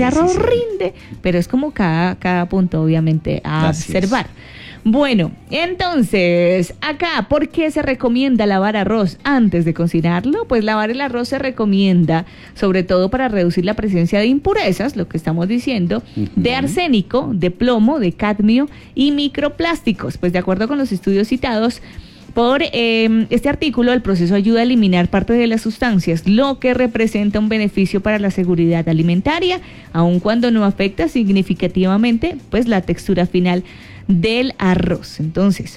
ese arroz rinde, pero es como cada punto obviamente a observar. Bueno, entonces, acá, ¿por qué se recomienda lavar arroz antes de cocinarlo? Pues lavar el arroz se recomienda, sobre todo para reducir la presencia de impurezas, lo que estamos diciendo, de arsénico, de plomo, de cadmio y microplásticos. Pues de acuerdo con los estudios citados por este artículo, el proceso ayuda a eliminar parte de las sustancias, lo que representa un beneficio para la seguridad alimentaria, aun cuando no afecta significativamente pues la textura final del arroz. Entonces,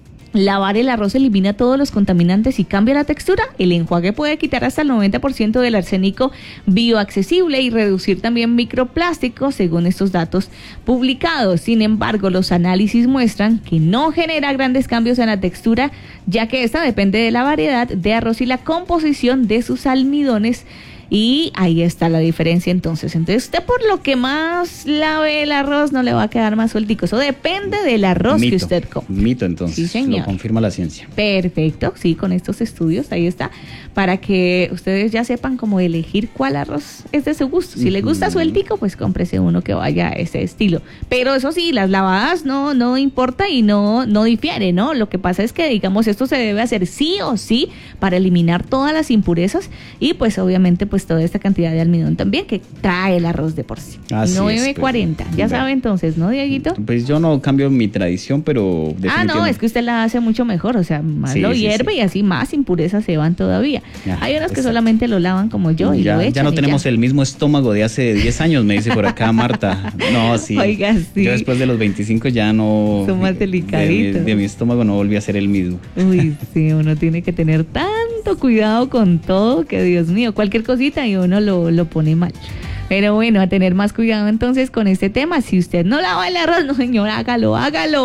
lavar el arroz elimina todos los contaminantes y cambia la textura. El enjuague puede quitar hasta el 90% del arsénico bioaccesible y reducir también microplásticos, según estos datos publicados. Sin embargo, los análisis muestran que no genera grandes cambios en la textura, ya que esta depende de la variedad de arroz y la composición de sus almidones. Y ahí está la diferencia entonces. Entonces usted por lo que más lave el arroz no le va a quedar más sueltico. Eso depende del arroz que usted come. Mito entonces, sí, señor. Lo confirma la ciencia. Perfecto, sí, con estos estudios, ahí está. Para que ustedes ya sepan cómo elegir cuál arroz es de su gusto. Si le gusta sueltico, pues cómprese uno que vaya a ese estilo. Pero eso sí, las lavadas no importa y no difiere, ¿no? Lo que pasa es que, digamos, esto se debe hacer sí o sí para eliminar todas las impurezas y pues obviamente pues toda esta cantidad de almidón también que trae el arroz de por sí. 9:40, pues, ya sabe entonces, ¿no, Dieguito? Pues yo no cambio mi tradición, pero definitivamente... no, es que usted la hace mucho mejor, o sea, más lo hierve y así más impurezas se van todavía. Hay unos que solamente lo lavan como yo y lo echan. Ya no tenemos el mismo estómago de hace 10 años, me dice por acá Marta. No, sí. Oiga, sí. Yo después de los 25 ya no... Son más delicaditos. De mi estómago no volví a ser el mismo. Uy, sí, uno tiene que tener tanto cuidado con todo que, Dios mío, cualquier cosita y uno lo pone mal. Pero bueno, a tener más cuidado entonces con este tema. Si usted no lava el arroz, no señor, hágalo.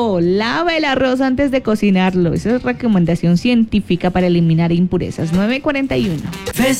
Lava el arroz antes de cocinarlo. Esa es recomendación científica para eliminar impurezas. 9:41.